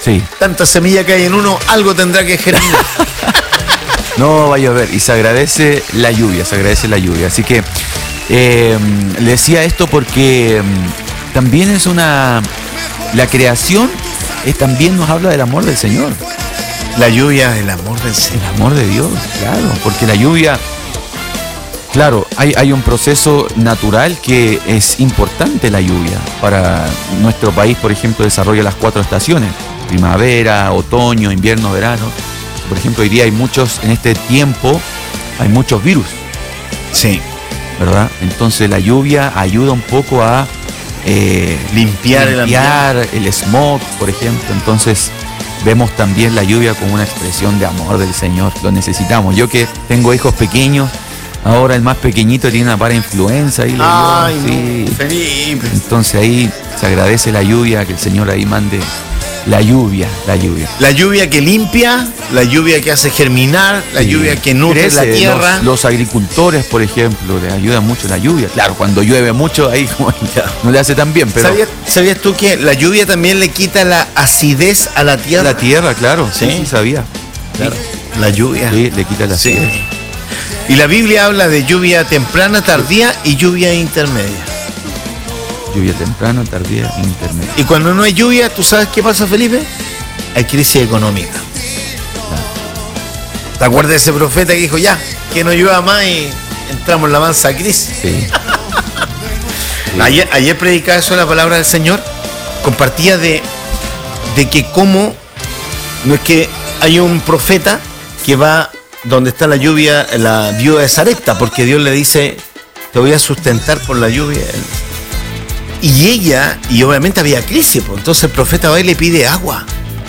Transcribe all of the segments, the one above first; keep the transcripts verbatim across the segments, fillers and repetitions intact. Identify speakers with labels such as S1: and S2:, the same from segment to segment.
S1: Sí.
S2: Tanta semilla que hay en uno, algo tendrá que germinar.
S1: No va a llover y se agradece la lluvia, se agradece la lluvia. Así que eh, le decía esto porque eh, también es una... La creación es, también nos habla del amor del Señor.
S2: La lluvia, el amor del Señor.
S1: El amor de Dios, claro. Porque la lluvia, claro, hay, hay un proceso natural que es importante la lluvia. Para nuestro país, por ejemplo, desarrolla las cuatro estaciones. Primavera, otoño, invierno, verano. Por ejemplo, hoy día hay muchos, en este tiempo, hay muchos virus.
S2: Sí.
S1: ¿Verdad? Entonces la lluvia ayuda un poco a eh,
S2: limpiar,
S1: limpiar el, el smog, por ejemplo. Entonces vemos también la lluvia como una expresión de amor del Señor. Lo necesitamos. Yo que tengo hijos pequeños, ahora el más pequeñito tiene una parainfluenza. Y
S2: Ay,
S1: le dio,
S2: no,
S1: sí.
S2: Felipe.
S1: Entonces ahí se agradece la lluvia, que el Señor ahí mande la lluvia, la lluvia.
S2: La lluvia que limpia, la lluvia que hace germinar, la
S1: Sí.
S2: lluvia que nutre
S1: Crece,
S2: la tierra.
S1: Los, los agricultores, por ejemplo, les ayuda mucho la lluvia. Claro, cuando llueve mucho, ahí como no le hace tan bien, pero...
S2: ¿Sabías, ¿Sabías tú que la lluvia también le quita la acidez a la tierra?
S1: La tierra, claro, sí, sí, sí sabía. Claro.
S2: La lluvia.
S1: Sí, le quita la acidez.
S2: Sí. Y la Biblia habla de lluvia temprana, tardía y lluvia intermedia.
S1: Lluvia temprana, tardía, intermedia.
S2: Y cuando no hay lluvia, ¿tú sabes qué pasa, Felipe? Hay crisis económica.
S1: Claro.
S2: ¿Te acuerdas de ese profeta que dijo, ya, que no llueva más y entramos en la mansa crisis?
S1: Sí. Sí.
S2: Ayer, ayer predicaba eso la palabra del Señor, compartía de, de que cómo, no es que hay un profeta que va donde está la lluvia, la viuda de Sarepta, porque Dios le dice, te voy a sustentar por la lluvia. Y ella, y obviamente había crisis, pues, entonces el profeta va y le pide agua.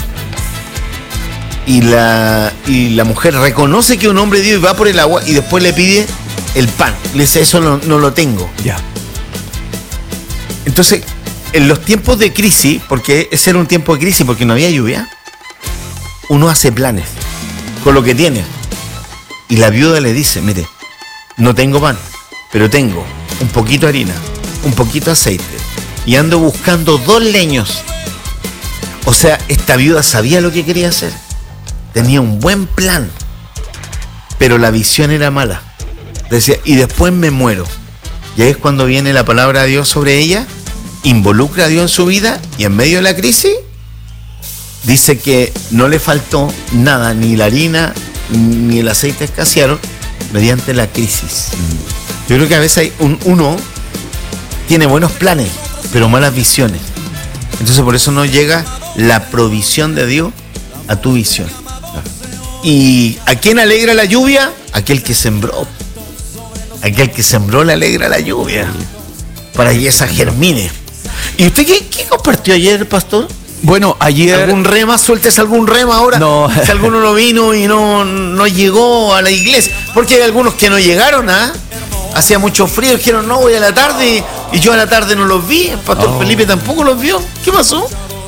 S2: Y la, y la mujer reconoce que un hombre dio y va por el agua y después le pide el pan. Le dice, eso no, no lo tengo.
S1: Ya.
S2: Entonces, en los tiempos de crisis, porque ese era un tiempo de crisis porque no había lluvia, uno hace planes con lo que tiene. Y la viuda le dice, mire, no tengo pan, pero tengo un poquito de harina, un poquito de aceite y ando buscando dos leños. O sea, esta viuda sabía lo que quería hacer, tenía un buen plan, pero la visión era mala. Decía, y después me muero. Y ahí es cuando viene la palabra de Dios sobre ella, involucra a Dios en su vida y en medio de la crisis dice que no le faltó nada, ni la harina ni el aceite escasearon mediante la crisis. Yo creo que a veces hay un, uno tiene buenos planes, pero malas visiones. Entonces por eso no llega la provisión de Dios a tu visión. ¿Y a quién alegra la lluvia? Aquel que sembró. Aquel que sembró le alegra la lluvia para que esa germine. ¿Y usted qué, qué compartió ayer, pastor?
S1: Bueno, ayer...
S2: ¿Algún rema? Sueltes algún rema ahora.
S1: No.
S2: Si alguno no vino y no, no llegó a la iglesia. Porque hay algunos que no llegaron, ¿ah? Hacía mucho frío, dijeron, no, voy a la tarde. Y yo a la tarde no los vi. El pastor oh. Felipe tampoco los vio. ¿Qué pasó?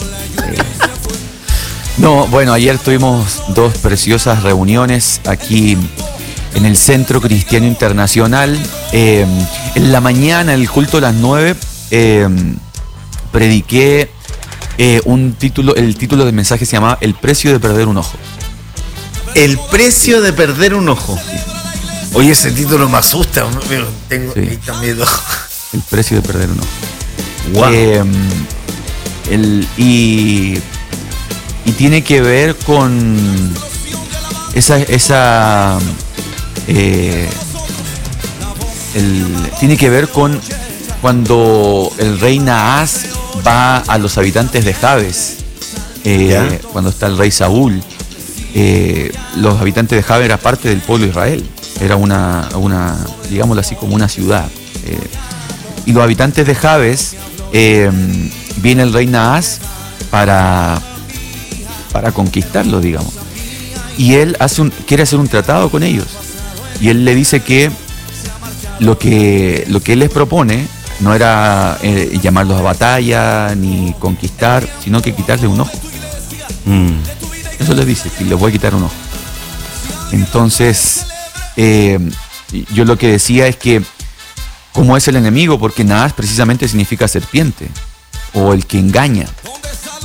S1: No, bueno, ayer tuvimos dos preciosas reuniones aquí en el Centro Cristiano Internacional. Eh, en la mañana, el culto a las nueve, eh, prediqué eh, un título, el título del mensaje se llamaba El precio de perder un ojo.
S2: El precio de perder un ojo. Oye, ese título me asusta. Tengo
S1: Sí.
S2: miedo.
S1: El precio de perder un ojo.
S2: Wow.
S1: Eh, el, y, y tiene que ver con esa... esa eh, el, tiene que ver con cuando el rey Naas va a los habitantes de Jabes, eh, cuando está el rey Saúl. Eh, los habitantes de Jabes eran parte del pueblo de Israel, era una, una digámoslo así, como una ciudad. Eh, y los habitantes de Jabes, eh, viene el rey Naas para, para conquistarlos, digamos. Y él hace un, quiere hacer un tratado con ellos. Y él le dice que lo que, lo que él les propone no era eh, llamarlos a batalla ni conquistar, sino que quitarle un ojo. Mm. Eso les dice, que les voy a quitar un ojo. Entonces, eh, yo lo que decía es que, ¿cómo es el enemigo? Porque Naas precisamente significa serpiente, o el que engaña.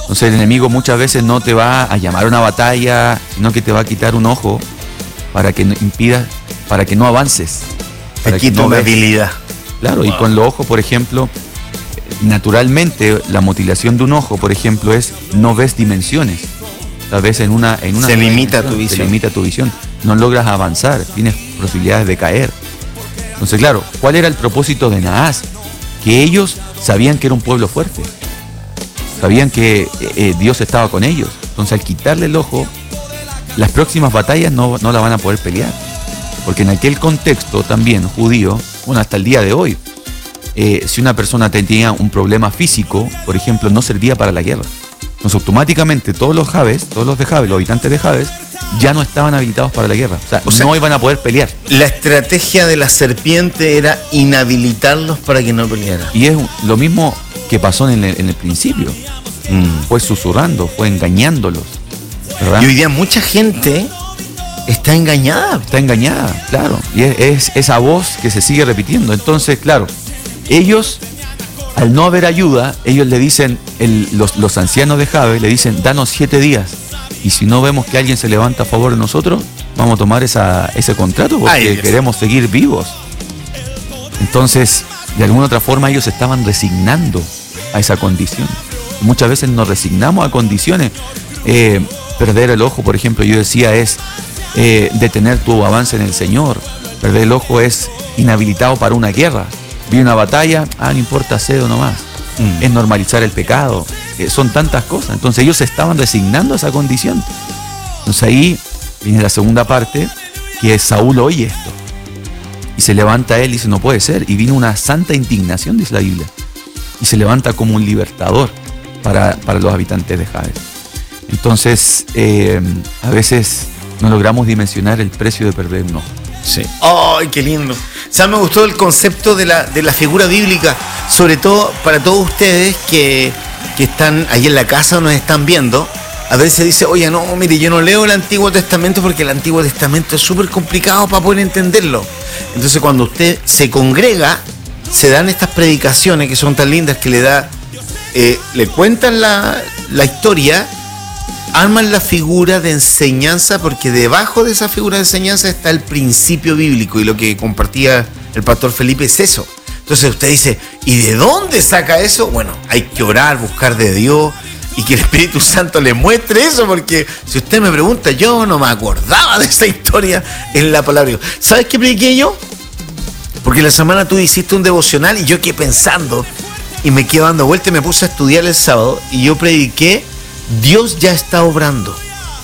S1: Entonces el enemigo muchas veces no te va a llamar a una batalla, sino que te va a quitar un ojo para que no impidas, para que no avances.
S2: Te quita una habilidad.
S1: Claro, wow. Y con los ojos, por ejemplo, naturalmente la mutilación de un ojo, por ejemplo, es no ves dimensiones. Tal vez en una, en una
S2: se limita tu visión.
S1: Se limita tu visión. No logras avanzar, tienes posibilidades de caer. Entonces, claro, ¿cuál era el propósito de Naas? Que ellos sabían que era un pueblo fuerte. Sabían que eh, Dios estaba con ellos. Entonces, al quitarle el ojo, las próximas batallas no, no la van a poder pelear. Porque en aquel contexto también judío, bueno, hasta el día de hoy, eh, si una persona tenía un problema físico, por ejemplo, no servía para la guerra. Entonces, automáticamente todos los Jabes, todos los de Jabes, los habitantes de Jabes, ya no estaban habilitados para la guerra. O sea, o sea, no iban a poder pelear.
S2: La estrategia de la serpiente era inhabilitarlos para que no pelearan.
S1: Y es lo mismo que pasó en el, en el principio. Mm. Fue susurrando, fue engañándolos, ¿verdad?
S2: Y hoy día mucha gente está engañada.
S1: Está engañada, claro. Y es, es esa voz que se sigue repitiendo. Entonces, claro, ellos, al no haber ayuda, ellos le dicen, el, los, los ancianos de Jabe le dicen, danos siete días. Y si no vemos que alguien se levanta a favor de nosotros, vamos a tomar esa, ese contrato porque Ay, queremos seguir vivos. Entonces, de alguna otra forma, ellos estaban resignando a esa condición. Muchas veces nos resignamos a condiciones. Eh, perder el ojo, por ejemplo, yo decía, es eh, detener tu avance en el Señor. Perder el ojo es inhabilitado para una guerra. Vi una batalla, ah, no importa, cedo nomás. Mm. Es normalizar el pecado. Eh, son tantas cosas. Entonces ellos se estaban resignando a esa condición. Entonces ahí viene la segunda parte, que es Saúl oye esto. Y se levanta él y dice, no puede ser. Y vino una santa indignación, dice la Biblia. Y se levanta como un libertador para, para los habitantes de Jabes. Entonces, eh, a veces no logramos dimensionar el precio de perder un ojo.
S2: Sí. ¡Ay, qué lindo! O sea, me gustó el concepto de la, de la figura bíblica, sobre todo para todos ustedes que, que están ahí en la casa o nos están viendo. A veces dice, oye, no, mire, yo no leo el Antiguo Testamento porque el Antiguo Testamento es súper complicado para poder entenderlo. Entonces, cuando usted se congrega, se dan estas predicaciones que son tan lindas que le da, eh, le cuentan la, la historia, arman la figura de enseñanza, porque debajo de esa figura de enseñanza está el principio bíblico, y lo que compartía el pastor Felipe es eso. Entonces usted dice, ¿y de dónde saca eso? Bueno, hay que orar, buscar de Dios y que el Espíritu Santo le muestre eso, porque si usted me pregunta, yo no me acordaba de esa historia en la palabra. ¿Sabes qué prediqué yo? Porque la semana tú hiciste un devocional y yo quedé pensando y me quedé dando vuelta y me puse a estudiar el sábado y yo prediqué, Dios ya está obrando.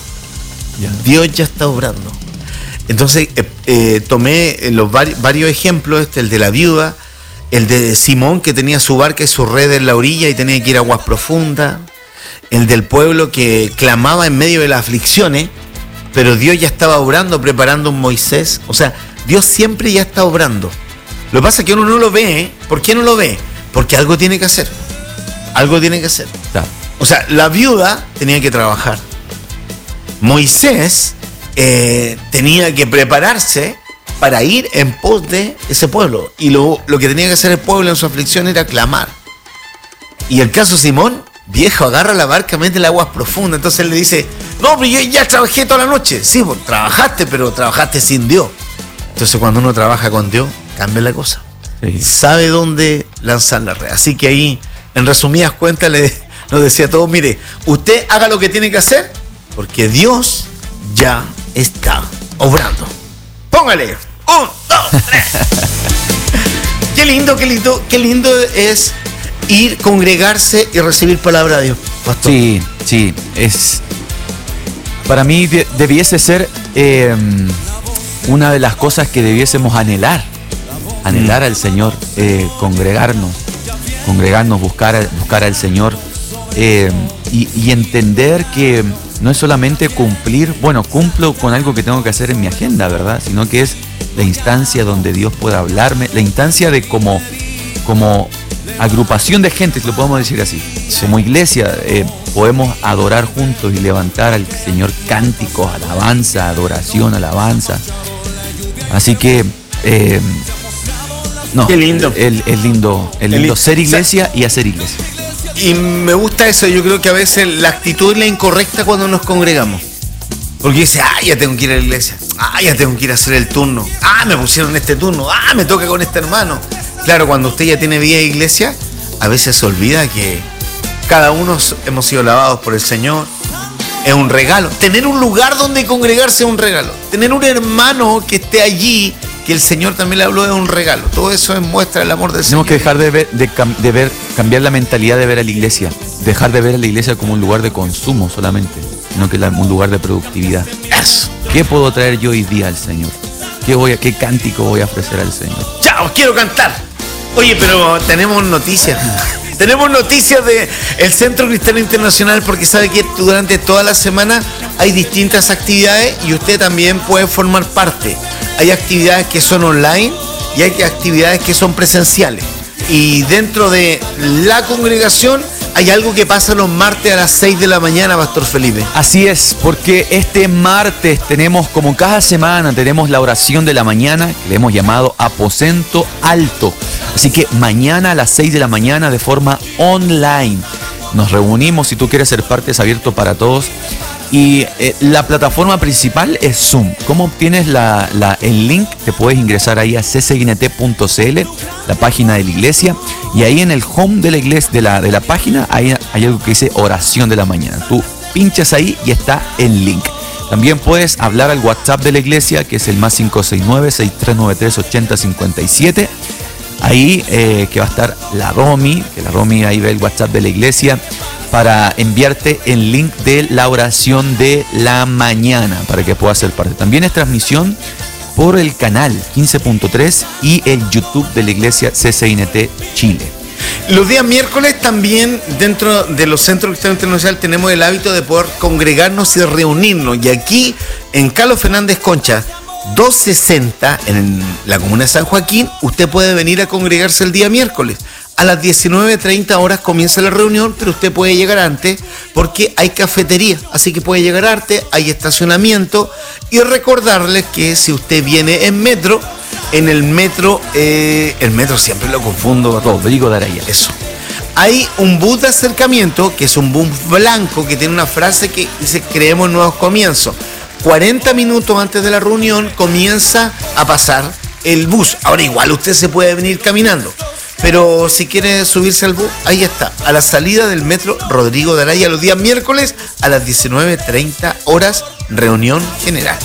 S2: Ya. Dios ya está obrando. Entonces eh, eh, tomé los vari- varios ejemplos, este, el de la viuda, el de Simón que tenía su barca y su red en la orilla y tenía que ir a aguas profundas, el del pueblo que clamaba en medio de las aflicciones, pero Dios ya estaba obrando, preparando un Moisés. O sea, Dios siempre ya está obrando. Lo que pasa es que uno no lo ve, ¿eh? ¿Por qué no lo ve? Porque algo tiene que hacer. Algo tiene que hacer.
S1: Claro.
S2: O sea, la viuda tenía que trabajar. Moisés eh, tenía que prepararse para ir en pos de ese pueblo. Y lo, lo que tenía que hacer el pueblo en su aflicción era clamar. Y el caso de Simón, viejo, agarra la barca, mete el agua profunda. Entonces él le dice, no, pero yo ya trabajé toda la noche. Sí, pues trabajaste, pero trabajaste sin Dios. Entonces cuando uno trabaja con Dios, cambia la cosa. Sí. Sabe dónde lanzar la red. Así que ahí, en resumidas cuentas, le, nos decía a todos, mire, usted haga lo que tiene que hacer, porque Dios ya está obrando. Póngale, un, dos, tres. Qué lindo, qué lindo, qué lindo es ir, congregarse y recibir palabra de Dios, pastor.
S1: Sí, sí, es, para mí de, debiese ser eh, una de las cosas que debiésemos anhelar, anhelar mm. al Señor, eh, congregarnos, congregarnos, buscar, buscar al Señor, eh, y, y entender que no es solamente cumplir, bueno, cumplo con algo que tengo que hacer en mi agenda, ¿verdad? Sino que es la instancia donde Dios pueda hablarme, la instancia de como, como agrupación de gente, si lo podemos decir así. Sí. Como iglesia eh, podemos adorar juntos y levantar al Señor cánticos, alabanza, adoración, alabanza. Así que eh, no,
S2: qué lindo.
S1: Es lindo, el lindo ser iglesia y hacer iglesia.
S2: y me gusta eso. Yo creo que a veces la actitud es la incorrecta cuando nos congregamos. Porque dice, ah, ya tengo que ir a la iglesia. Ah, ya tengo que ir a hacer el turno. Ah, me pusieron este turno. Ah, me toca con este hermano. Claro, cuando usted ya tiene vida de iglesia, a veces se olvida que cada uno hemos sido lavados por el Señor. Es un regalo. Tener un lugar donde congregarse es un regalo. Tener un hermano que esté allí, que el Señor también le habló, es un regalo. Todo eso es muestra del amor del Señor.
S1: Tenemos que dejar de ver, de, de ver, cambiar la mentalidad de ver a la iglesia. Dejar de ver a la iglesia como un lugar de consumo solamente, sino que la, un lugar de productividad.
S2: Eso.
S1: ¿Qué puedo traer yo hoy día al Señor? ¿Qué, voy a, qué cántico voy a ofrecer al Señor?
S2: ¡Chao! ¡Quiero cantar! Oye, pero tenemos noticias. Tenemos noticias de el Centro Cristiano Internacional, porque sabe que durante toda la semana hay distintas actividades y usted también puede formar parte. Hay actividades que son online y hay actividades que son presenciales. Y dentro de la congregación hay algo que pasa los martes a las seis de la mañana, Pastor Felipe.
S1: Así es, porque este martes tenemos, como cada semana, tenemos la oración de la mañana, que le hemos llamado Aposento Alto. Así que mañana a las seis de la mañana de forma online nos reunimos. Si tú quieres ser parte, es abierto para todos. Y eh, la plataforma principal es Zoom. ¿Cómo obtienes la, la, el link? Te puedes ingresar ahí a c c i n t punto c l, la página de la iglesia, y ahí en el home de la iglesia, de la, de la página, hay, hay algo que dice oración de la mañana. Tú pinchas ahí y está el link. También puedes hablar al WhatsApp de la iglesia, que es el más cinco seis nueve, seis tres nueve tres, ocho cero cinco siete. Ahí eh, que va a estar la Romy, que la Romy ahí ve el WhatsApp de la iglesia, para enviarte el link de la oración de la mañana para que puedas ser parte. También es transmisión por el canal quince punto tres y el YouTube de la iglesia C C I N T Chile.
S2: Los días miércoles también dentro de los Centros Cristianos Internacional tenemos el hábito de poder congregarnos y reunirnos. Y aquí en Carlos Fernández Concha doscientos sesenta, en la comuna de San Joaquín, usted puede venir a congregarse el día miércoles. A las diecinueve treinta horas comienza la reunión, pero usted puede llegar antes porque hay cafetería, así que puede llegar antes, hay estacionamiento. Y recordarles que si usted viene en metro, en el metro, eh, el metro siempre lo confundo,
S1: Rodrigo de Araya.
S2: Eso. Hay un bus de acercamiento, que es un bus blanco, que tiene una frase que dice: creemos nuevos comienzos. cuarenta minutos antes de la reunión comienza a pasar el bus. Ahora igual usted se puede venir caminando, pero si quiere subirse al bus, ahí está, a la salida del metro Rodrigo de Araya, los días miércoles a las diecinueve treinta horas, reunión general.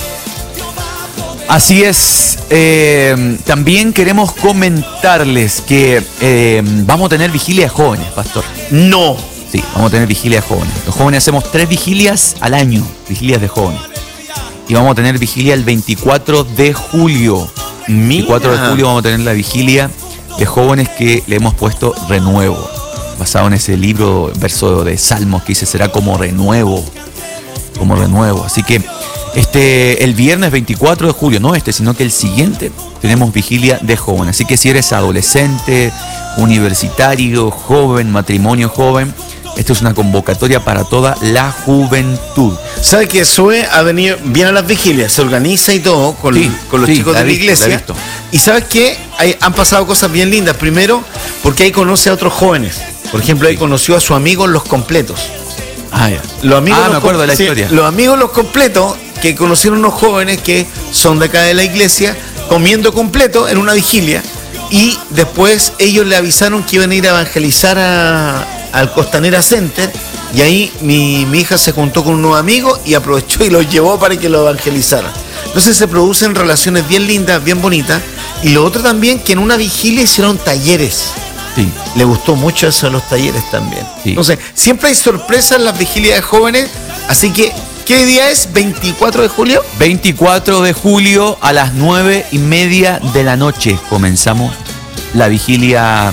S1: Así es. Eh, también queremos comentarles que eh, vamos a tener vigilia de jóvenes, pastor.
S2: No.
S1: Sí, vamos a tener vigilia de jóvenes. Los jóvenes hacemos tres vigilias al año, vigilias de jóvenes. Y vamos a tener vigilia el veinticuatro de julio.
S2: Mira.
S1: veinticuatro de julio vamos a tener la vigilia de jóvenes que le hemos puesto renuevo, basado en ese libro, verso de Salmos que dice: será como renuevo, como renuevo. Así que este, el viernes veinticuatro de julio, no este, sino que el siguiente, tenemos vigilia de jóvenes. Así que si eres adolescente, universitario, joven, matrimonio joven, esto es una convocatoria para toda la juventud.
S2: ¿Sabe que Zoe ha venido bien a las vigilias? Se organiza y todo con,
S1: sí,
S2: con los
S1: sí,
S2: chicos
S1: la
S2: de la
S1: visto,
S2: iglesia.
S1: la
S2: Y ¿sabes qué? Hay, han pasado cosas bien lindas. Primero, porque ahí conoce a otros jóvenes. Por ejemplo, ahí conoció a su amigo Los Completos.
S1: Ah, ya.
S2: Los amigos
S1: ah,
S2: los
S1: me acuerdo de la
S2: sí,
S1: historia.
S2: Los amigos Los Completos, que conocieron unos jóvenes que son de acá de la iglesia, comiendo completo en una vigilia. Y después ellos le avisaron que iban a ir a evangelizar a, al Costanera Center. Y ahí mi, mi hija se juntó con unos amigos y aprovechó y los llevó para que lo evangelizaran. Entonces se producen relaciones bien lindas, bien bonitas. Y lo otro también, que en una vigilia hicieron talleres.
S1: Sí.
S2: Le gustó mucho eso de los talleres también.
S1: Sí.
S2: Entonces, siempre hay sorpresas en las vigilias de jóvenes. Así que, ¿qué día es? ¿veinticuatro de julio?
S1: veinticuatro de julio a las nueve y media de la noche comenzamos la vigilia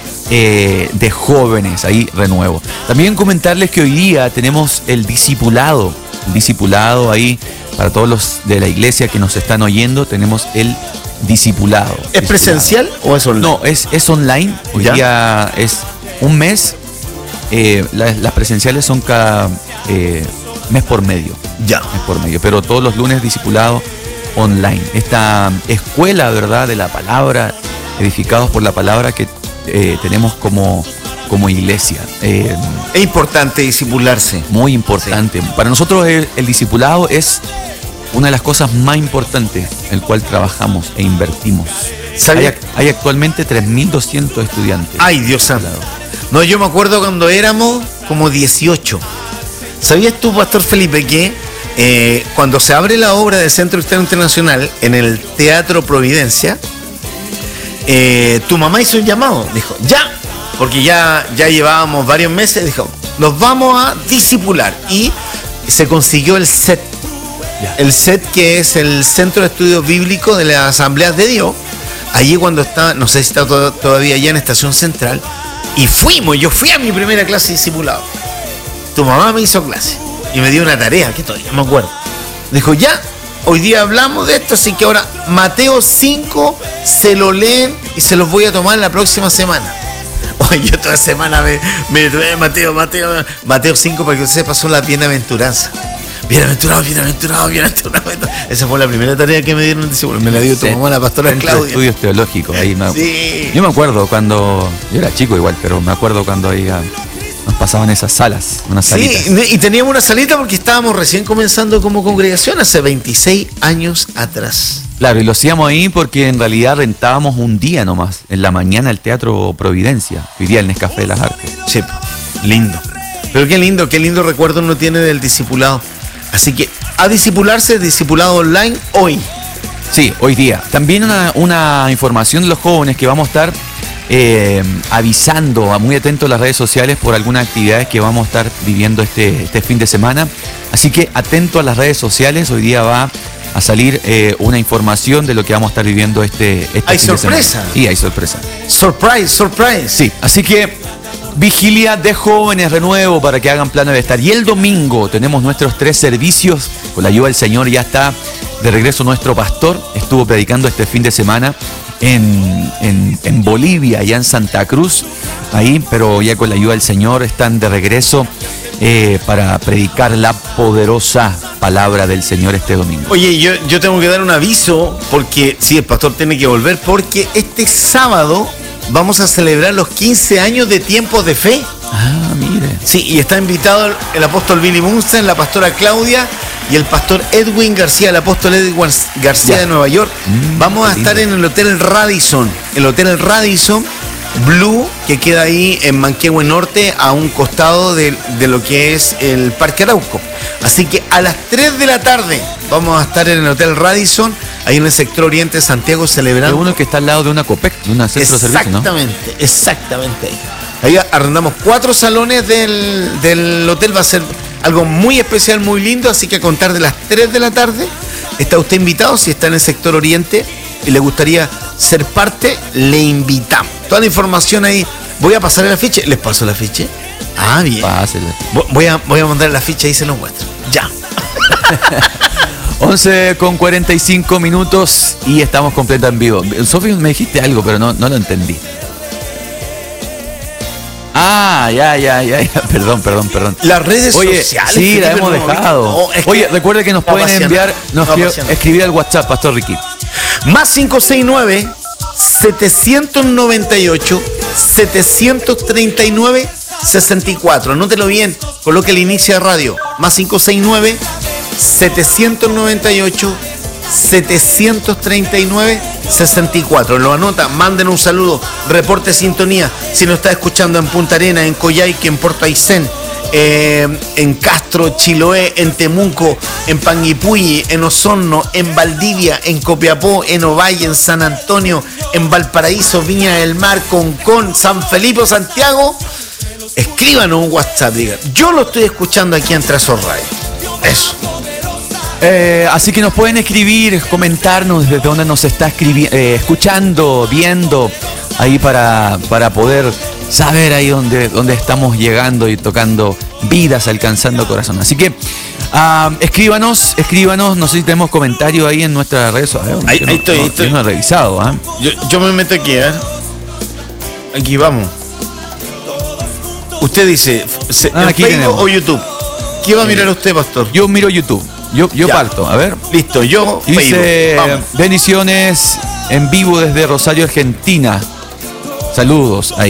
S1: eh, de jóvenes, ahí renuevo. También comentarles que hoy día tenemos el discipulado, el discipulado ahí para todos los de la iglesia que nos están oyendo, tenemos el discipulado.
S2: ¿Es
S1: discipulado.
S2: presencial o es online?
S1: No, es, es online, hoy
S2: ¿Ya?
S1: día es un mes, eh, las, las presenciales son cada eh, mes por medio.
S2: Ya.
S1: Mes por medio, pero todos los lunes discipulado online. Esta escuela, ¿verdad?, de la palabra, edificados por la palabra, que eh, tenemos como, como iglesia. Eh,
S2: es importante discipularse.
S1: Muy importante. Sí. Para nosotros el, el discipulado es una de las cosas más importantes en el cual trabajamos e invertimos. Hay, hay actualmente tres mil doscientos estudiantes.
S2: Ay, Dios santo. No, yo me acuerdo cuando éramos como dieciocho. ¿Sabías tú, Pastor Felipe, que eh, cuando se abre la obra del Centro Cristiano Internacional en el Teatro Providencia, eh, tu mamá hizo un llamado? Dijo, ya, porque ya, ya llevábamos varios meses, dijo, nos vamos a discipular. Y se consiguió el set. Ya. El set que es el Centro de Estudios Bíblicos de las Asambleas de Dios. Allí cuando estaba, no sé si está todo, todavía allá en Estación Central, y fuimos, yo fui a mi primera clase de discipulado. Tu mamá me hizo clase y me dio una tarea, que todavía me acuerdo. Dijo, ya, hoy día hablamos de esto, así que ahora Mateo cinco se lo leen y se los voy a tomar la próxima semana. Oye, yo toda semana me, me tuve Mateo, Mateo, Mateo cinco, para que usted pasó la bienaventuranza. Bienaventurado, bienaventurado, bienaventurado. Esa fue la primera tarea que me dieron. Me la dio tu mamá, la pastora
S1: Centro
S2: Claudia.
S1: De estudios teológicos. Ahí me,
S2: sí.
S1: Yo me acuerdo cuando, yo era chico igual, pero me acuerdo cuando ahí nos pasaban esas salas, unas salitas.
S2: Sí, y teníamos una salita porque estábamos recién comenzando como congregación hace veintiséis años atrás.
S1: Claro, y lo hacíamos ahí porque en realidad rentábamos un día nomás, en la mañana el Teatro Providencia, hoy día el Nescafé de las Artes.
S2: Sí, lindo. Pero qué lindo, qué lindo recuerdo uno tiene del discipulado. Así que a discipularse, discipulado online hoy.
S1: Sí, hoy día. También una, una información de los jóvenes que vamos a estar eh, avisando, muy atentos a las redes sociales por algunas actividades que vamos a estar viviendo este, este fin de semana. Así que atento a las redes sociales, hoy día va a salir eh, una información de lo que vamos a estar viviendo este, este
S2: ¿Hay
S1: fin de semana.
S2: ¿Hay sorpresa?
S1: Sí, hay sorpresa.
S2: Surprise, surprise.
S1: Sí, así que vigilia de jóvenes, renuevo para que hagan plano de estar. Y el domingo tenemos nuestros tres servicios. Con la ayuda del Señor ya está de regreso nuestro pastor. Estuvo predicando este fin de semana en, en, en Bolivia, allá en Santa Cruz. Ahí, pero ya con la ayuda del Señor están de regreso eh, para predicar la poderosa palabra del Señor este domingo.
S2: Oye, yo, yo tengo que dar un aviso porque sí, el pastor tiene que volver porque este sábado vamos a celebrar los quince años de Tiempos de Fe.
S1: Ah, mire.
S2: Sí, y está invitado el, el apóstol Billy Munson, la pastora Claudia y el pastor Edwin García, el apóstol Edwin García ya. de Nueva York. Mm, vamos a estar en el Hotel Radisson, el Hotel Radisson Blue, que queda ahí en Manquehue Norte, a un costado de, de lo que es el Parque Arauco. Así que a las tres de la tarde vamos a estar en el Hotel Radisson, ahí en el sector oriente de Santiago, celebrando.
S1: Es uno que está al lado de una COPEC, de una centro de servicio, ¿no?
S2: Exactamente, exactamente. Ahí arrendamos cuatro salones del, del hotel, va a ser algo muy especial, muy lindo, así que a contar de las tres de la tarde está usted invitado. Si está en el sector oriente y le gustaría ser parte, le invitamos. Toda la información ahí. Voy a pasar el afiche. ¿Les paso el afiche? Ah, bien.
S1: Pásele.
S2: Voy a, voy a mandar el afiche y se lo muestro. Ya.
S1: once con cuarenta y cinco minutos y estamos completos en vivo. Sofía, me dijiste algo, pero no, no lo entendí. Ah, ya, ya, ya, ya. Perdón, perdón, perdón.
S2: Las redes
S1: Oye,
S2: sociales.
S1: Sí, la hemos no, dejado. No, es Oye, que recuerde que nos pueden enviar, nos no escribir al WhatsApp, Pastor Ricky.
S2: Más cinco seis nueve, setecientos noventa y ocho, setecientos treinta y nueve, sesenta y cuatro. Anótelo bien, coloque el inicio de radio. Más cinco seis nueve, setecientos noventa y ocho, setecientos treinta y nueve, sesenta y cuatro. Lo anota, manden un saludo, reporte sintonía. Si nos está escuchando en Punta Arena, en Coyhaique, en Puerto Aysén, eh, en Castro, Chiloé, en Temuco, en Panguipulli, en Osorno, en Valdivia, en Copiapó, en Ovalle, en San Antonio, en Valparaíso, Viña del Mar, Concón, San Felipe, Santiago, escríbanos un WhatsApp, digan, yo lo estoy escuchando aquí en Trazos Radio. Eso.
S1: Eh, así que nos pueden escribir, comentarnos desde dónde nos está escribi- eh, escuchando, viendo, ahí para, para poder saber ahí dónde, dónde estamos llegando y tocando vidas, alcanzando corazón. Así que uh, escríbanos, escríbanos, no sé si tenemos comentarios ahí en nuestras redes sociales.
S2: Ahí,
S1: ahí
S2: no,
S1: estoy,
S2: no,
S1: ahí estoy. Yo no he revisado. ¿eh?
S2: Yo, yo me meto aquí, ¿eh? Aquí vamos. Usted dice,
S1: ah, aquí
S2: Facebook
S1: tenemos.
S2: O YouTube. ¿Qué va a mirar usted, pastor?
S1: Yo miro YouTube. Yo, yo parto, a ver.
S2: Listo, yo
S1: dice,
S2: Facebook.
S1: Bendiciones en vivo desde Rosario, Argentina. Saludos ahí.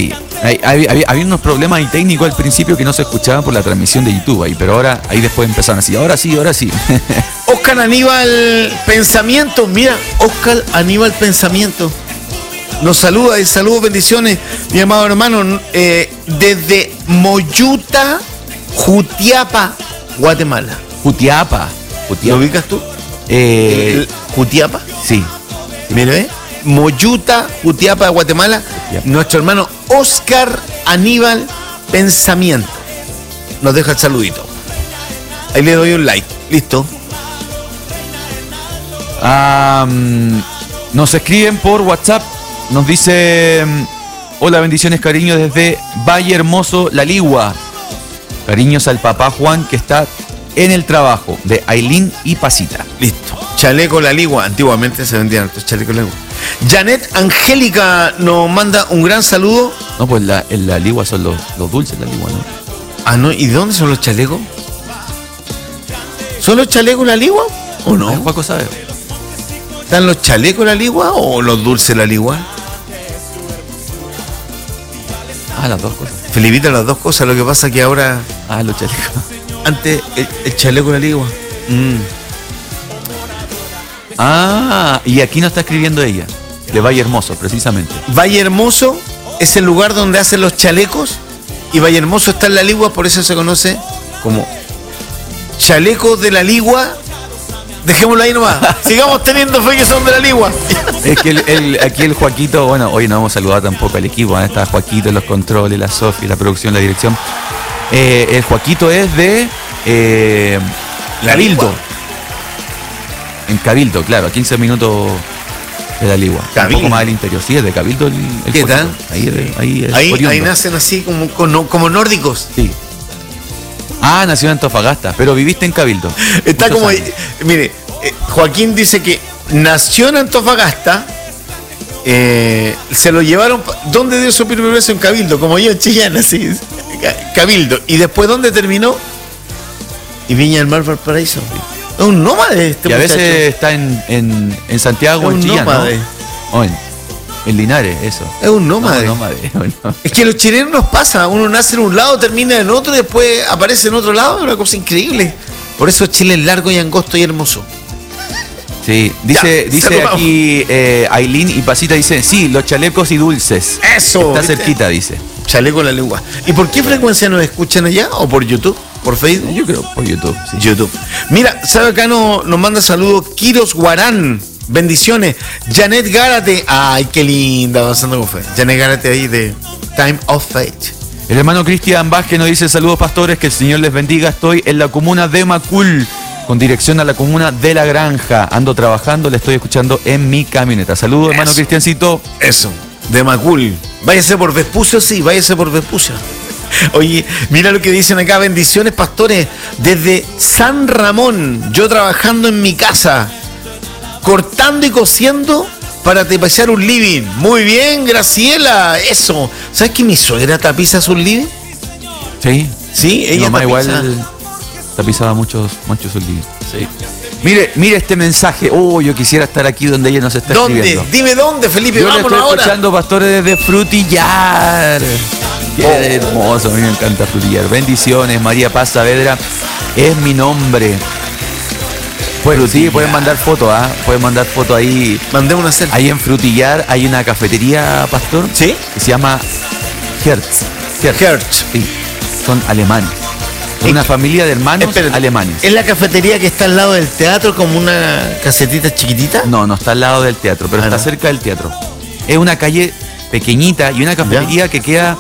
S1: Hay, hay, había, había unos problemas ahí técnicos al principio que no se escuchaban por la transmisión de YouTube ahí, pero ahora ahí después empezaron así, ahora sí, ahora sí.
S2: Oscar Aníbal Pensamiento, mira, Oscar Aníbal Pensamiento. Nos saluda y saludos, bendiciones, mi amado hermano, eh, desde Moyuta, Jutiapa, Guatemala.
S1: Jutiapa.
S2: ¿Lo ubicas tú?
S1: Eh,
S2: ¿Jutiapa?
S1: Sí.
S2: Mire, ¿ve? Moyuta, Jutiapa, Guatemala. Jutiapa. Nuestro hermano Oscar Aníbal Pensamiento nos deja el saludito. Ahí le doy un like. Listo.
S1: Um, nos escriben por WhatsApp. Nos dice: hola, bendiciones, cariño, desde Valle Hermoso, La Ligua. Cariños al papá Juan, que está en el trabajo, de Ailín y Pasita.
S2: Listo. Chaleco La Ligua. Antiguamente se vendían estos chalecos La Ligua. Janet Angélica nos manda un gran saludo.
S1: No, pues la, en La Ligua son los, los dulces, La Ligua, ¿no?
S2: Ah, ¿no? ¿Y de dónde son los chalecos? ¿Son los chalecos La Ligua o no?
S1: Juaco sabe.
S2: ¿Están los chalecos La Ligua o los dulces La Ligua?
S1: Ah, las dos cosas.
S2: Felipita, las dos cosas. Lo que pasa es que ahora...
S1: Ah, los chalecos.
S2: Antes, el, el chaleco La Ligua. Mm.
S1: Ah, y aquí nos está escribiendo ella. De Valle Hermoso, precisamente.
S2: Valle Hermoso es el lugar donde hacen los chalecos. Y Valle Hermoso está en La Ligua, por eso se conoce como chalecos de La Ligua. Dejémoslo ahí nomás. Sigamos teniendo fe que son de La Ligua.
S1: Es que el, el, aquí el Joaquito, bueno, hoy no vamos a saludar tampoco al equipo, ¿eh? Está Joaquito en los controles, la Sofi, la producción, la dirección. Eh, el Joaquito es de eh, Cabildo. En Cabildo, claro, a quince minutos de La Ligua.
S2: Cabildo.
S1: Un poco más del interior. Sí, es de Cabildo el, el
S2: ¿Qué
S1: Joaquito.
S2: tal?
S1: Ahí, ahí,
S2: ahí, ahí nacen así como, como, como nórdicos.
S1: Sí. Ah, nació en Antofagasta, pero viviste en Cabildo.
S2: Está como, años. Mire, eh, Joaquín dice que nació en Antofagasta, eh, se lo llevaron, ¿dónde dio su primer beso? En Cabildo, como yo en Chillán, así, Cabildo. ¿Y después dónde terminó? Y Viña del Mar, Valparaíso. Es un nómade este
S1: y a
S2: muchacho.
S1: veces está en, en, en Santiago,
S2: es
S1: en Chillán,
S2: nómade.
S1: ¿no? Oh, en, en Linares, eso.
S2: Es un nómade.
S1: No, nómade. Bueno.
S2: Es que a los chilenos nos pasa, uno nace en un lado, termina en otro y después aparece en otro lado, es una cosa increíble. Por eso Chile es largo y angosto y hermoso.
S1: Sí, dice,
S2: ya,
S1: dice aquí eh, Ailín y Pasita, dice, sí, los chalecos y dulces.
S2: Eso.
S1: Está
S2: ¿viste?
S1: cerquita, dice.
S2: Chaleco La Ligua. ¿Y por qué frecuencia nos escuchan allá? ¿O por YouTube? ¿Por Facebook?
S1: Yo creo por YouTube. Sí.
S2: YouTube. Mira, ¿sabe acá no, nos manda saludos Kiros Guarán? Bendiciones. Janet Gárate. Ay, qué linda, avanzando con fe. Janet Gárate ahí de Time of Fate.
S1: El hermano Cristian Vázquez nos dice, saludos pastores, que el Señor les bendiga. Estoy en la comuna de Macul, con dirección a la comuna de La Granja. Ando trabajando, le estoy escuchando en mi camioneta. Saludos, hermano
S2: Eso.
S1: Cristiancito.
S2: Eso, de Macul. Váyase por Vespucio, sí, váyase por Vespucio. Oye, mira lo que dicen acá, bendiciones pastores, desde San Ramón, yo trabajando en mi casa, cortando y cosiendo para tapizar un living. Muy bien, Graciela, eso. ¿Sabes que mi suegra tapiza su living?
S1: Sí.
S2: Sí,
S1: Mi
S2: ella
S1: mamá
S2: tapiza.
S1: igual tapizaba muchos, muchos libros. Sí. Mire, mire este mensaje. Oh, yo quisiera estar aquí donde ella nos está
S2: ¿Dónde?
S1: escribiendo.
S2: Dime dónde, Felipe,
S1: Yo le
S2: vámonos
S1: estoy
S2: ahora.
S1: escuchando, pastores, desde Frutillar. Qué
S2: Oh.
S1: hermoso, a mí me encanta Frutillar. Bendiciones, María Paz Saavedra es mi nombre. Pues sí, pueden mandar fotos, ¿ah? Pueden mandar fotos ahí.
S2: Mandemos una selfie.
S1: Ahí en Frutillar hay una cafetería, pastor,
S2: ¿Sí?
S1: que se llama Hertz. Hertz.
S2: Hertz.
S1: Sí, son alemanes. Es una familia de hermanos
S2: Espérate,
S1: alemanes.
S2: ¿es la cafetería que está al lado del teatro como una casetita chiquitita?
S1: No, no está al lado del teatro, pero
S2: Ah,
S1: está
S2: no.
S1: cerca del teatro. Es una calle pequeñita y una cafetería que queda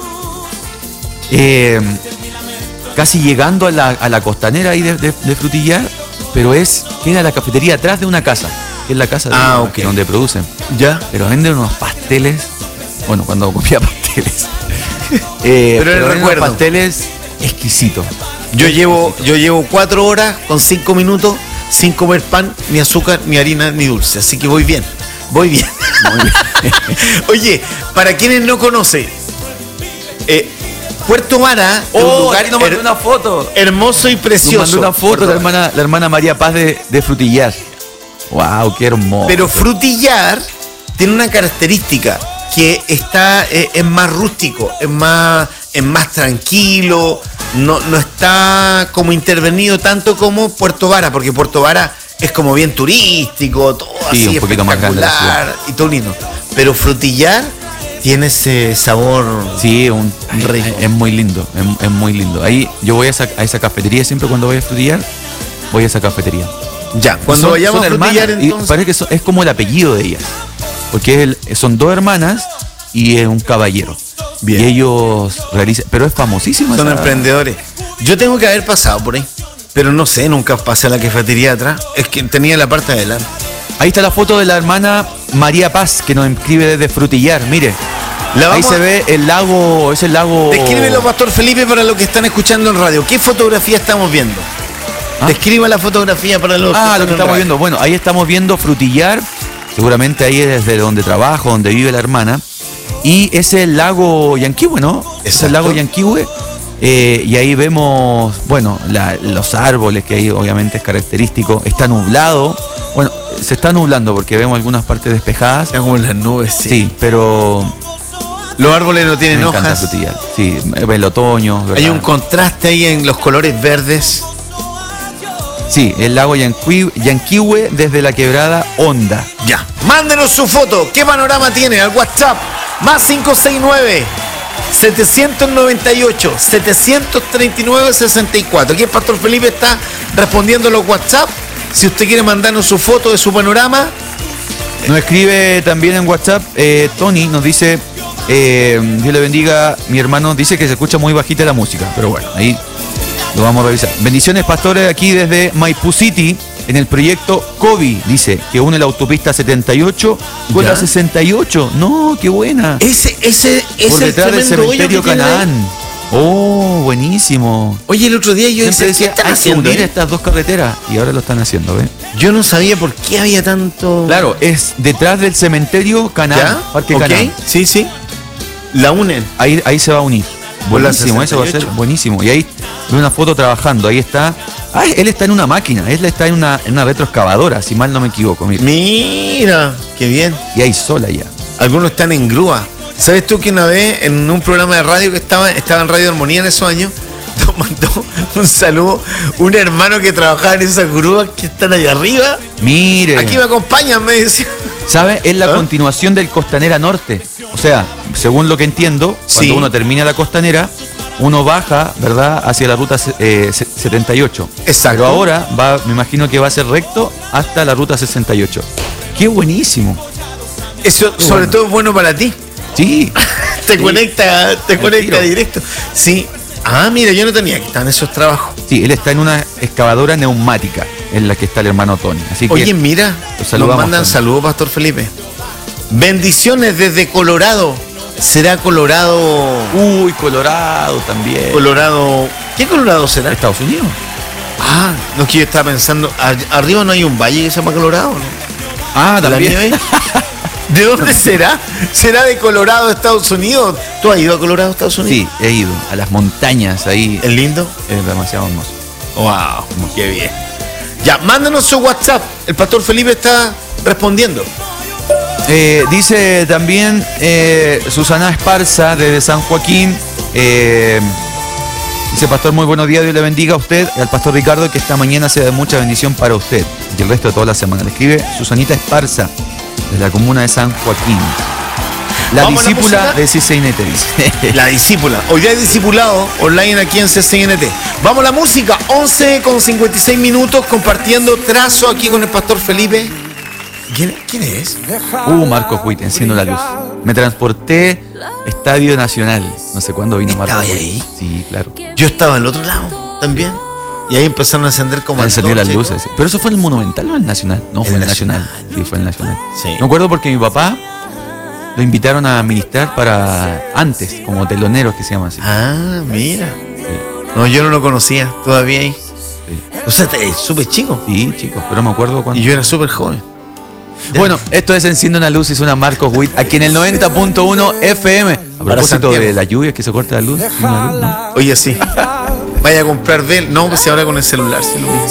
S1: eh, casi llegando a la, a la costanera ahí de, de, de Frutillar, pero es queda la cafetería atrás de una casa, que es la casa de
S2: Ah,
S1: ellos,
S2: ok.
S1: que donde producen.
S2: Ya.
S1: Pero venden unos pasteles, bueno, cuando comía pasteles. Eh,
S2: Pero el
S1: venden unos
S2: recuerdo.
S1: pasteles exquisitos.
S2: Yo llevo, yo llevo cuatro horas con cinco minutos sin comer pan, ni azúcar, ni harina, ni dulce. Así que voy bien, voy bien.
S1: Muy bien.
S2: Oye, para quienes no conocen, eh, Puerto Vara es un
S1: Oh,
S2: lugar
S1: aquí nos mandó
S2: her-
S1: una foto.
S2: hermoso y
S1: Nos
S2: precioso.
S1: mandó una foto
S2: Puerto
S1: la
S2: Vara.
S1: hermana, la hermana María Paz de, de Frutillar. Wow, qué hermoso.
S2: Pero Frutillar tiene una característica. que está eh, es más rústico, es más, es más tranquilo, no, no está como intervenido tanto como Puerto Vara, porque Puerto Vara es como bien turístico, todo
S1: Sí,
S2: así
S1: un poquito más grande la ciudad.
S2: espectacular y todo lindo. Pero Frutillar tiene ese sabor.
S1: Sí, un,
S2: Rico.
S1: es muy lindo, es, es muy lindo. Ahí yo voy a esa, a esa cafetería, siempre cuando voy a Frutillar, voy a esa cafetería.
S2: Ya, cuando
S1: Son-
S2: vayamos
S1: son
S2: a Frutillar,
S1: hermanas, y
S2: entonces.
S1: parece que son- es como el apellido de ellas, porque es el- son dos hermanas y es un caballero.
S2: Bien.
S1: Y ellos realizan, pero es famosísima.
S2: Son
S1: esa-
S2: emprendedores. Yo tengo que haber pasado por ahí, pero no sé, nunca pasé a la cafetería atrás. Es que tenía la parte de adelante.
S1: Ahí está la foto de la hermana María Paz, que nos inscribe desde Frutillar, mire.
S2: La
S1: Ahí
S2: vamos
S1: se
S2: a-
S1: ve el lago, es el lago...
S2: Descríbelo, Pastor Felipe, para los que están escuchando en radio. ¿Qué fotografía estamos viendo?
S1: ¿Ah?
S2: Describa la fotografía para los
S1: Ah, lo
S2: están
S1: que
S2: en
S1: estamos
S2: radio.
S1: viendo. Bueno, ahí estamos viendo Frutillar. Seguramente ahí es desde donde trabajo, donde vive la hermana. Y es el lago Yanquihue, ¿no? Es
S2: Exacto.
S1: el lago Yanquihue. Eh, y ahí vemos, bueno, la- los árboles, que ahí obviamente es característico. Está nublado. Bueno, se está nublando porque vemos algunas partes despejadas.
S2: Está como en las nubes, sí.
S1: Sí, pero
S2: Los árboles no tienen
S1: me encanta
S2: hojas.
S1: Frutillar. Sí, el otoño.
S2: Hay
S1: ¿verdad?
S2: un contraste ahí en los colores verdes.
S1: Sí, el lago Yanqui- Yanquihue desde la quebrada Honda.
S2: Ya. Mándenos su foto. ¿Qué panorama tiene? Al WhatsApp. Más cinco seis nueve, setecientos noventa y ocho, setecientos treinta y nueve, sesenta y cuatro. Aquí el Pastor Felipe está respondiendo los WhatsApp. Si usted quiere mandarnos su foto de su panorama,
S1: Nos escribe también en WhatsApp, eh, Tony nos dice, eh, Dios le bendiga, mi hermano dice que se escucha muy bajita la música, pero bueno, ahí lo vamos a revisar. Bendiciones, pastores, aquí desde Maipú City, en el proyecto COVID, dice, que une la autopista setenta y ocho con
S2: ¿Ya?
S1: la sesenta y ocho. No, qué buena.
S2: ese, ese, ese
S1: Por detrás del
S2: tremendo hoyo
S1: cementerio
S2: que tiene ahí.
S1: Canaán. Oh, buenísimo.
S2: Oye, el otro día yo
S1: Siempre
S2: decía, ¿qué
S1: decía,
S2: están
S1: hay que
S2: haciendo?
S1: unir
S2: eh?
S1: estas dos carreteras, y ahora lo están haciendo, ¿ves?
S2: Yo no sabía por qué había tanto.
S1: Claro, es detrás del cementerio Canaán,
S2: ¿Ya?
S1: Parque
S2: Ok,
S1: Canaán.
S2: sí, sí. La unen.
S1: Ahí, ahí se va a unir.
S2: Por la
S1: Buenísimo, eso va a ser
S2: sesenta y ocho.
S1: buenísimo. Y ahí ve una foto trabajando, ahí está. Ah, él está en una máquina, él está en una, en una retroexcavadora, si mal no me equivoco, mira.
S2: Mira, qué bien.
S1: Y ahí sola ya.
S2: Algunos están en grúa. ¿Sabes tú que una vez en un programa de radio que estaba, estaba en Radio Armonía en esos años, nos mandó un saludo un hermano que trabajaba en esas grúas que están allá arriba?
S1: Mire,
S2: Aquí me acompañan, me decía.
S1: ¿sabe? Es la
S2: ¿Ah?
S1: continuación del Costanera Norte. O sea, según lo que entiendo, cuando
S2: Sí.
S1: uno termina la Costanera, uno baja, ¿verdad?, hacia la ruta eh, setenta y ocho.
S2: Exacto.
S1: Pero ahora va, me imagino que va a ser recto hasta la ruta sesenta y ocho. ¡Qué buenísimo!
S2: Eso
S1: Qué
S2: sobre
S1: bueno.
S2: todo es bueno para ti.
S1: Sí.
S2: Te
S1: Sí.
S2: conecta, te
S1: Al
S2: conecta
S1: tiro.
S2: directo. Sí. Ah, mira, yo no tenía que estar en esos trabajos.
S1: Sí, él está en una excavadora neumática en la que está el hermano Tony. Así que
S2: Oye, mira,
S1: lo
S2: nos
S1: saludamos,
S2: mandan
S1: Tony.
S2: saludos, Pastor Felipe. Bendiciones desde Colorado. ¿Será Colorado?
S1: Uy, Colorado también.
S2: Colorado. ¿Qué Colorado será?
S1: Estados Unidos.
S2: Ah, no, que yo estaba pensando. a- Arriba no hay un valle que se llama Colorado, ¿no?
S1: Ah,
S2: ¿La
S1: también.
S2: nieve? ¿De dónde será? ¿Será de Colorado, Estados Unidos? ¿Tú has ido a Colorado, Estados Unidos?
S1: Sí, he ido a las montañas ahí.
S2: ¿Es lindo?
S1: Es demasiado hermoso.
S2: Wow, qué bien. Ya, mándanos su WhatsApp. El Pastor Felipe está respondiendo.
S1: Eh, dice también eh, Susana Esparza desde San Joaquín. eh, dice, pastor, muy buenos días, Dios le bendiga a usted y al pastor Ricardo, que esta mañana sea de mucha bendición para usted y el resto de toda la semana. Le escribe Susanita Esparza desde la comuna de San Joaquín. La
S2: Vamos a la
S1: discípula
S2: música.
S1: de C C N T, dice.
S2: La discípula. Hoy día hay discipulado online aquí en C C N T. Vamos a la música. once con cincuenta y seis minutos compartiendo trazo aquí con el Pastor Felipe. ¿Quién, quién es?
S1: Uh, Marcos Witt, enciendo la luz. Me transporté Estadio Nacional. No sé cuándo vino Marcos
S2: ¿Estaba
S1: Witt.
S2: ahí?
S1: Sí, claro.
S2: Yo estaba al otro lado también. Y ahí empezaron a encender como
S1: Encendió las
S2: antorchas.
S1: luces. Pero eso fue en el Monumental o en el Nacional. No, fue en el Nacional. Sí, fue en el Nacional.
S2: Sí.
S1: Me acuerdo porque mi papá lo invitaron a ministrar para antes, como teloneros que se llama así.
S2: Ah, mira. No, yo no lo conocía todavía ahí. O sea, te- es súper chico.
S1: Sí, chicos, pero me acuerdo cuando.
S2: Y yo era súper joven.
S1: Bueno, esto es Enciende una luz y suena Marcos Witt aquí en el noventa punto uno F M. A propósito
S2: Santiago.
S1: de la lluvia que se corta la luz. ¿tiene una luz, no?
S2: Oye, sí. Vaya a comprar Bell. No, pues si ahora con el celular, sí lo mismo.